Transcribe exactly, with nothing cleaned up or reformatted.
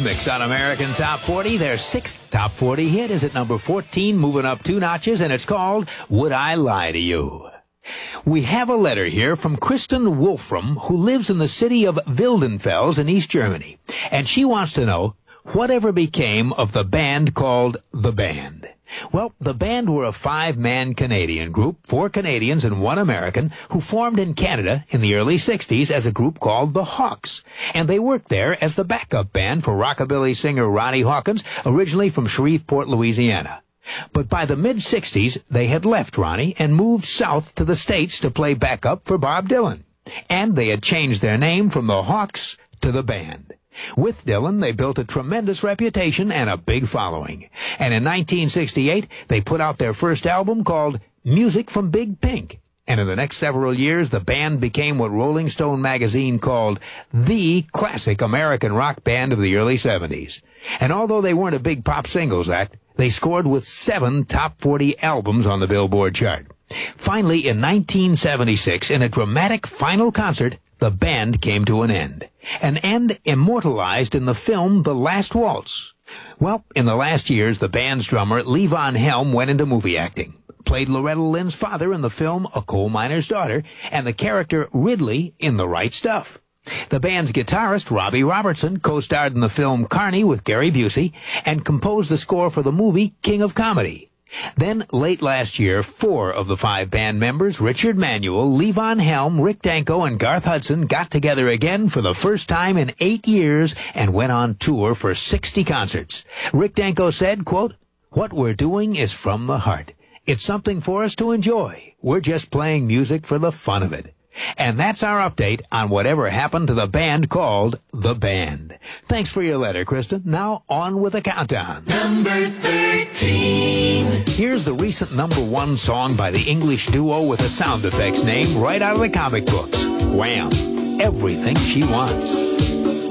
Eurythmics on American Top forty. Their sixth Top forty hit is at number fourteen, moving up two notches, and it's called Would I Lie to You? We have a letter here from Kristen Wolfram, who lives in the city of Wildenfels in East Germany, and she wants to know whatever became of the band called The Band. Well, The Band were a five-man Canadian group, four Canadians and one American, who formed in Canada in the early sixties as a group called the Hawks. And they worked there as the backup band for rockabilly singer Ronnie Hawkins, originally from Shreveport, Louisiana. But by the mid-sixties, they had left Ronnie and moved south to the States to play backup for Bob Dylan. And they had changed their name from the Hawks to The Band. With Dylan, they built a tremendous reputation and a big following. And in nineteen sixty-eight, they put out their first album called Music from Big Pink. And in the next several years, the band became what Rolling Stone magazine called the classic American rock band of the early seventies. And although they weren't a big pop singles act, they scored with seven top forty albums on the Billboard chart. Finally, in nineteen seventy-six, in a dramatic final concert, the band came to an end. An end immortalized in the film The Last Waltz. Well, in the last years, the band's drummer, Levon Helm, went into movie acting. Played Loretta Lynn's father in the film A Coal Miner's Daughter, and the character Ridley in The Right Stuff. The band's guitarist, Robbie Robertson, co-starred in the film Carney with Gary Busey, and composed the score for the movie King of Comedy. Then, late last year, four of the five band members, Richard Manuel, Levon Helm, Rick Danko, and Garth Hudson, got together again for the first time in eight years and went on tour for sixty concerts. Rick Danko said, quote, "What we're doing is from the heart. It's something for us to enjoy. We're just playing music for the fun of it." And that's our update on whatever happened to the band called The Band. Thanks for your letter, Kristen. Now on with the countdown. Number thirteen. Here's the recent number one song by the English duo with a sound effects name right out of the comic books. Wham! Everything She Wants.